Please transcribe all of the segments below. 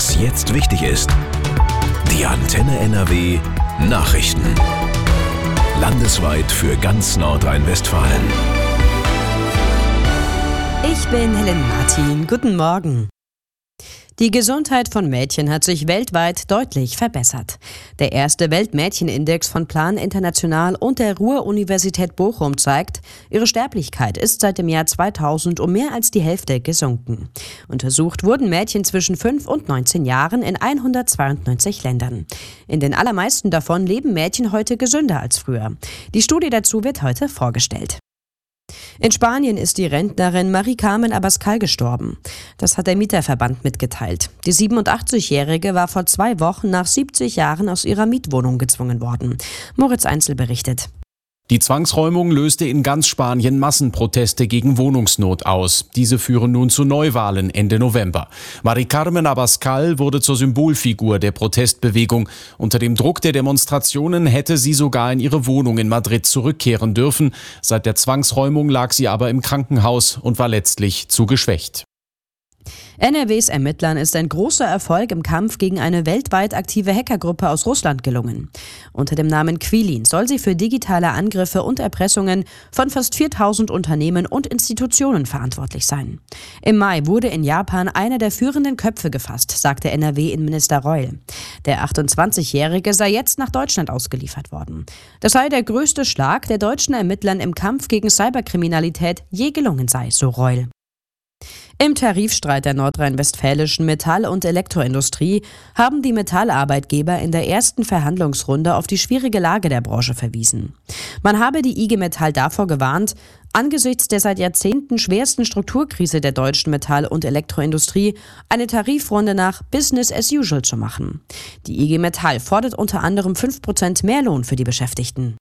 Was jetzt wichtig ist. Die Antenne NRW Nachrichten. Landesweit für ganz Nordrhein-Westfalen. Ich bin Helen Martin. Guten Morgen. Die Gesundheit von Mädchen hat sich weltweit deutlich verbessert. Der erste Weltmädchenindex von Plan International und der Ruhr-Universität Bochum zeigt, ihre Sterblichkeit ist seit dem Jahr 2000 um mehr als die Hälfte gesunken. Untersucht wurden Mädchen zwischen 5 und 19 Jahren in 192 Ländern. In den allermeisten davon leben Mädchen heute gesünder als früher. Die Studie dazu wird heute vorgestellt. In Spanien ist die Rentnerin Mari Carmen Abascal gestorben. Das hat der Mieterverband mitgeteilt. Die 87-Jährige war vor 2 Wochen nach 70 Jahren aus ihrer Mietwohnung gezwungen worden. Moritz Einzel berichtet. Die Zwangsräumung löste in ganz Spanien Massenproteste gegen Wohnungsnot aus. Diese führen nun zu Neuwahlen Ende November. Mari Carmen Abascal wurde zur Symbolfigur der Protestbewegung. Unter dem Druck der Demonstrationen hätte sie sogar in ihre Wohnung in Madrid zurückkehren dürfen. Seit der Zwangsräumung lag sie aber im Krankenhaus und war letztlich zu geschwächt. NRWs Ermittlern ist ein großer Erfolg im Kampf gegen eine weltweit aktive Hackergruppe aus Russland gelungen. Unter dem Namen Quilin soll sie für digitale Angriffe und Erpressungen von fast 4000 Unternehmen und Institutionen verantwortlich sein. Im Mai wurde in Japan einer der führenden Köpfe gefasst, sagte NRW-Innenminister Reul. Der 28-Jährige sei jetzt nach Deutschland ausgeliefert worden. Das sei der größte Schlag, der deutschen Ermittlern im Kampf gegen Cyberkriminalität je gelungen sei, so Reul. Im Tarifstreit der nordrhein-westfälischen Metall- und Elektroindustrie haben die Metallarbeitgeber in der ersten Verhandlungsrunde auf die schwierige Lage der Branche verwiesen. Man habe die IG Metall davor gewarnt, angesichts der seit Jahrzehnten schwersten Strukturkrise der deutschen Metall- und Elektroindustrie eine Tarifrunde nach Business as usual zu machen. Die IG Metall fordert unter anderem 5% mehr Lohn für die Beschäftigten.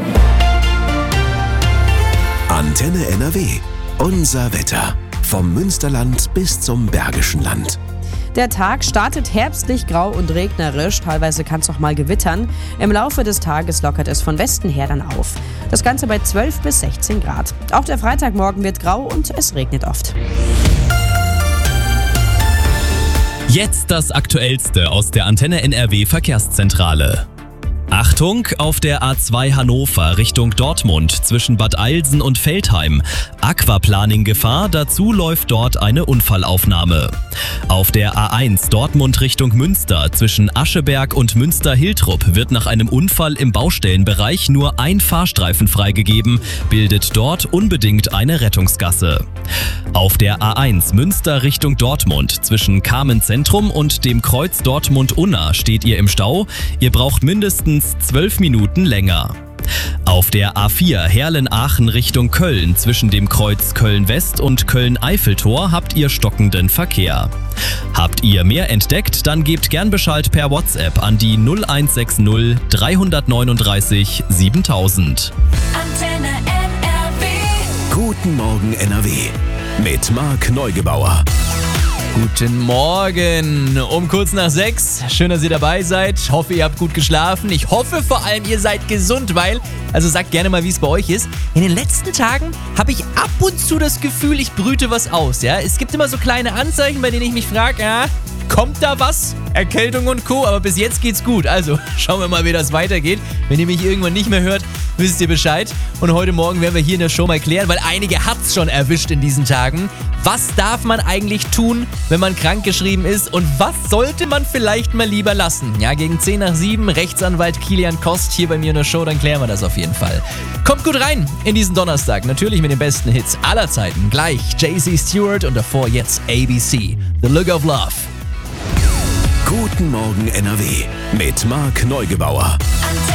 Antenne NRW. Unser Wetter. Vom Münsterland bis zum Bergischen Land. Der Tag startet herbstlich grau und regnerisch, teilweise kann es auch mal gewittern. Im Laufe des Tages lockert es von Westen her dann auf. Das Ganze bei 12 bis 16 Grad. Auch der Freitagmorgen wird grau und es regnet oft. Jetzt das Aktuellste aus der Antenne NRW Verkehrszentrale. Achtung, auf der A2 Hannover Richtung Dortmund zwischen Bad Eilsen und Veltheim. Aquaplaning-Gefahr, dazu läuft dort eine Unfallaufnahme. Auf der A1 Dortmund Richtung Münster zwischen Ascheberg und Münster-Hiltrup wird nach einem Unfall im Baustellenbereich nur ein Fahrstreifen freigegeben, bildet dort unbedingt eine Rettungsgasse. Auf der A1 Münster Richtung Dortmund zwischen Carmen-Zentrum und dem Kreuz Dortmund-Unna steht ihr im Stau. Ihr braucht mindestens 12 Minuten länger. Auf der A4 Herlen-Aachen Richtung Köln zwischen dem Kreuz Köln-West und Köln-Eiffeltor habt ihr stockenden Verkehr. Habt ihr mehr entdeckt, dann gebt gern Bescheid per WhatsApp an die 0160 339 7000. Antenne NRW. Guten Morgen NRW. Mit Marc Neugebauer. Guten Morgen, um kurz nach 6. Schön, dass ihr dabei seid. Ich hoffe, ihr habt gut geschlafen. Ich hoffe vor allem, ihr seid gesund, also sagt gerne mal, wie es bei euch ist. In den letzten Tagen habe ich ab und zu das Gefühl, ich brüte was aus. Ja? Es gibt immer so kleine Anzeichen, bei denen ich mich frage, kommt da was? Erkältung und Co., aber bis jetzt geht's gut. Also schauen wir mal, wie das weitergeht. Wenn ihr mich irgendwann nicht mehr hört, wisst ihr Bescheid. Und heute Morgen werden wir hier in der Show mal klären, weil einige hat's schon erwischt in diesen Tagen. Was darf man eigentlich tun, wenn man krankgeschrieben ist? Und was sollte man vielleicht mal lieber lassen? Ja, gegen 10 nach 7, Rechtsanwalt Kilian Kost hier bei mir in der Show, dann klären wir das auf jeden Fall. Kommt gut rein in diesen Donnerstag, natürlich mit den besten Hits aller Zeiten. Gleich JC Stewart und davor jetzt ABC, The Look of Love. Guten Morgen NRW mit Marc Neugebauer.